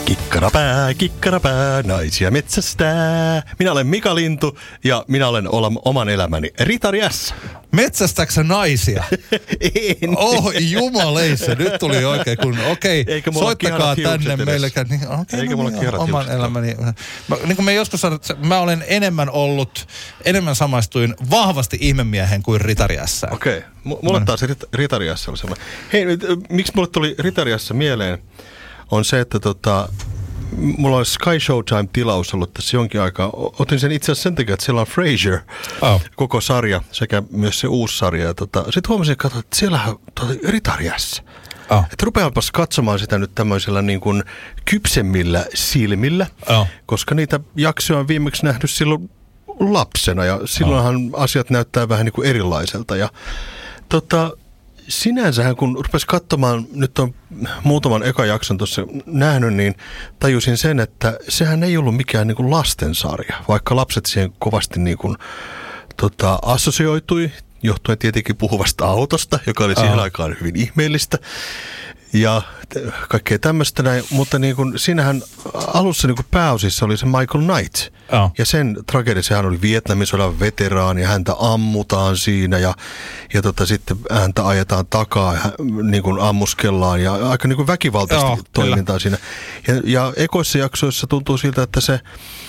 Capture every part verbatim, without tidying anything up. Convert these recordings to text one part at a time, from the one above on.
Kikkarapää, kikkarapää, naisia metsästää. Minä olen Mika Lintu ja minä olen oman elämäni Ritari S. Metsästäksä naisia? En. Oh, jumaleissa, nyt tuli oikein kun, okei, okay, soittakaa tänne meillekään. Niin, okay, Eikä no mulla niin, kiharat oman hiukset elämäni. Mä, niin kuin me joskus sanoin, että mä olen enemmän ollut, enemmän samaistuin vahvasti ihmemiehen kuin Ritari S. Okei, okay. M- mulle taas Ritari S oli sellainen. Hei, miksi mulle tuli Ritari S mieleen? On se, että tota, mulla on Sky Showtime-tilaus ollut tässä jonkin aikaa. Otin sen itse asiassa sen takia, että siellä on Frasier, oh. koko sarja, sekä myös se uusi sarja. Tota, sitten huomasin, että, että siellähän on Ritari S. Oh. Että rupeanpas katsomaan sitä nyt tämmöisellä niin kuin kypsemmillä silmillä, oh. koska niitä jaksoja on viimeksi nähnyt silloin lapsena, ja silloinhan oh. asiat näyttää vähän niin kuin erilaiselta. Ja tota... Sinänsähän, kun rupesi katsomaan, nyt on muutaman eka jakson tuossa nähnyt, niin tajusin sen, että sehän ei ollut mikään niin kuin lastensarja, vaikka lapset siihen kovasti niin kuin, tota, assosioitui, johtuen tietenkin puhuvasta autosta, joka oli siihen oh. aikaan hyvin ihmeellistä. Ja kaikkea tämmöistä näin, mutta niin kuin, siinähän alussa niin kuin pääosissa oli se Michael Knight. Oh. Ja sen tragedia, sehän oli Vietnamin sodan veteraani, ja häntä ammutaan siinä, ja, ja tota, sitten häntä ajetaan takaa, ja niin kuin ammuskellaan, ja aika niin kuin väkivaltaisesti oh, toimintaa siinä. Ja, ja ekoissa jaksoissa tuntuu siltä, että se äh,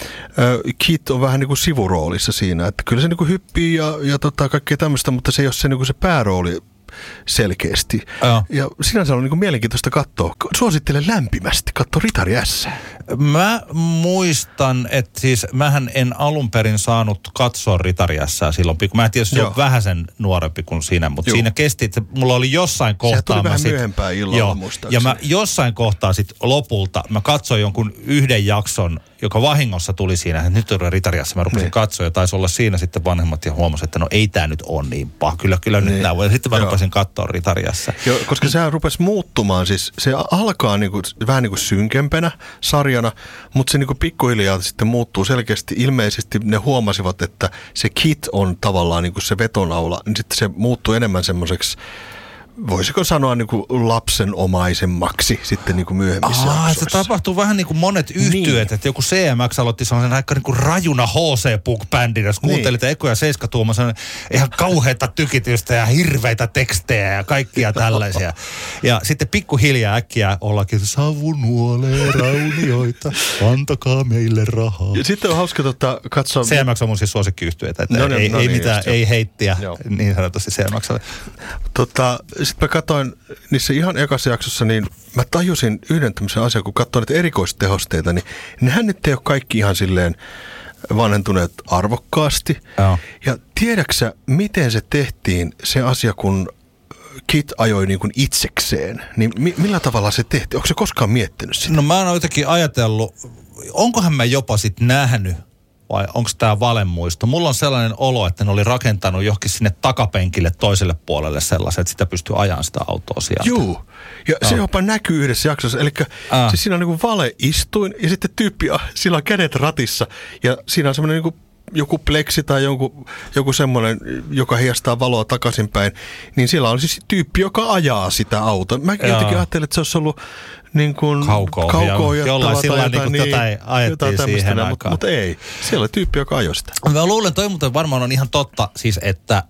Kit on vähän niin kuin sivuroolissa siinä, että kyllä se niin kuin hyppii ja, ja tota, kaikkea tämmöistä, mutta se ei ole se, niin kuin se päärooli selkeästi. Oh. Ja sinänsä on niin kuin mielenkiintoista katsoa. Suosittelen lämpimästi. Katso Ritari S. Mä muistan, että siis mähän en alun perin saanut katsoa Ritari S:ää silloin. Mä en tiedä, se on vähän sen nuorempi kuin siinä, mutta Joo. siinä kesti, että mulla oli jossain kohtaa. Sehän tuli vähän sit, myöhempää illalla jo, muistaakseni. Ja mä jossain kohtaa sitten lopulta, mä katsoin jonkun yhden jakson, joka vahingossa tuli siinä, että nyt on Ritari S. Mä rupesin niin. katsoa ja taisi olla siinä sitten vanhemmat ja huomasin, että no ei tää nyt ole niin paha. Kyllä, kyllä niin. nyt nää voi. Ja sitten mä Joo. rupesin katsoa Ritari S. Joo, koska sehän rupesi muuttumaan. Siis se alkaa niinku, vähän niin kuin synkempänä sarjana, mutta se niinku pikkuhiljaa sitten muuttuu selkeästi. Ilmeisesti ne huomasivat, että se Kit on tavallaan niinku se vetonaula, niin sitten se muuttuu enemmän semmoiseksi, voisiko sanoa niin kuin lapsenomaisemmaksi sitten niin kuin myöhemmissä Aa, jaksoissa. Se tapahtuu vähän niin kuin monet yhtyöt, niin. että joku C M X aloitti sellaisen aika niin kuin rajuna H C-punk-bändin, jos kuuntelit niin. ekoja seiskatuuma, sellainen ihan kauheita tykitystä ja hirveitä tekstejä ja kaikkia tällaisia. Ja sitten pikkuhiljaa äkkiä ollakin savunuolee raunioita, antakaa meille rahaa. Ja sitten on hauska tota, katsoa... C M X on mun siis suosikkiyhtyötä, että no, ei, no, ei niin, mitään, ei heittiä Joo. niin sanotusti C M X:lle. Tota... Sitten mä katsoin niissä ihan ekassa jaksossa, niin mä tajusin yhden tämmöisen asian, kun katsoin näitä erikoistehosteita, niin nehän nyt ei ole kaikki ihan silleen vanhentuneet arvokkaasti. Oh. Ja tiedäksä, miten se tehtiin se asia, kun Kit ajoi niin kuin itsekseen, niin mi- millä tavalla se tehtiin? Onko se koskaan miettinyt sitä? No mä oon jotenkin ajatellut, onkohan mä jopa sit nähnyt, vai onko tämä valemuisto? Mulla on sellainen olo, että ne oli rakentanut johonkin sinne takapenkille toiselle puolelle sellaisen, että sitä pystyy ajamaan sitä autoa sieltä. Joo, ja no. se jopa näkyy yhdessä jaksossa. Eli ah. siis siinä on niin kuin valeistuin ja sitten tyyppi, sillä on kädet ratissa ja siinä on semmoinen niin kuin joku pleksi tai joku, joku semmoinen, joka heijastaa valoa takaisinpäin, niin siellä on siis tyyppi, joka ajaa sitä autoa. Mä Jaa. jotenkin ajattelin, että se olisi ollut niin kuin kaukoa ja jollain sillä jotain, niin, jotain ajettiin jotain siihen aikaan. Mutta mut ei, siellä oli tyyppi, joka ajoi sitä. Mä luulen, toi muuten varmaan on ihan totta, siis että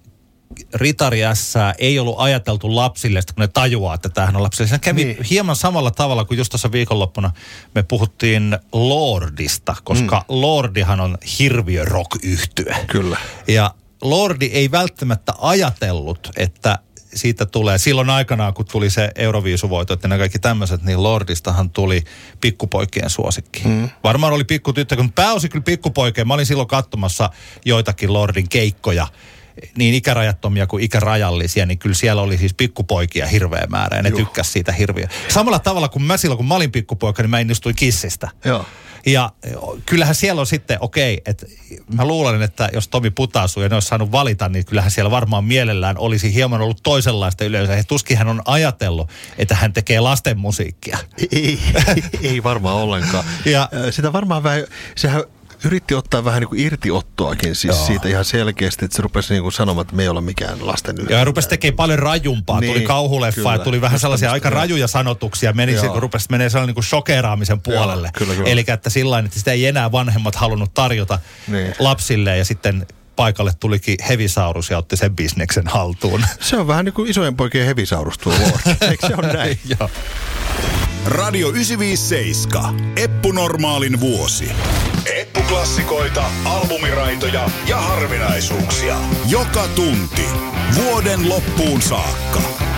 Ritari S ei ollut ajateltu lapsille, kun ne tajuaa, että tämähän on lapsille. Se kävi niin. hieman samalla tavalla kuin just tuossa viikonloppuna me puhuttiin Lordista, koska mm. Lordihan on hirviö rock-yhtye. Kyllä. Ja Lordi ei välttämättä ajatellut, että siitä tulee, silloin aikanaan kun tuli se Euroviisuvoito, että nämä kaikki tämmöiset, niin Lordistahan tuli pikkupoikien suosikki. Mm. Varmaan oli pikkutyttö, kun pääosi kyllä pikkupoikien. Mä olin silloin katsomassa joitakin Lordin keikkoja, niin ikärajattomia kuin ikärajallisia, niin kyllä siellä oli siis pikkupoikia hirveä määrä ja ne tykkäs siitä hirveä. Samalla tavalla kuin mä silloin, kun mä olin pikkupoika, niin mä innostuin Kissistä. Joo. Ja kyllähän siellä on sitten, okei, okay, että mä luulen, että jos Tomi Putaasu ja ne olisi saanut valita, niin kyllähän siellä varmaan mielellään olisi hieman ollut toisenlaista yleisöä. Ja tuskin hän on ajatellut, että hän tekee lasten musiikkia. Ei, ei, ei varmaan ollenkaan. Ja sitä varmaan vähän, sehän yritti ottaa vähän niin kuin irtiottoakin siis Joo. siitä ihan selkeästi, että se rupesi niin kuin sanomaan, että me ei olla mikään lasten yhdessä. Ja rupesi tekemään paljon rajumpaa. Niin, tuli kauhuleffa ja tuli vähän sellaisia aika rajuja sanotuksia. Meni se, kun rupesi menee sellainen niin kuin shokeraamisen puolelle. Eli että sillain, että sitä ei enää vanhemmat halunnut tarjota niin. lapsille ja sitten paikalle tulikin Hevisaurus ja otti sen bisneksen haltuun. Se on vähän niin kuin isojen poikien Hevisaurus tuo Lord. Eikö se ole näin? Joo. Radio yhdeksänsataaviisikymmentäseitsemän. Eppu Normaalin vuosi. Eppu-klassikoita, albumiraitoja ja harvinaisuuksia. Joka tunti. Vuoden loppuun saakka.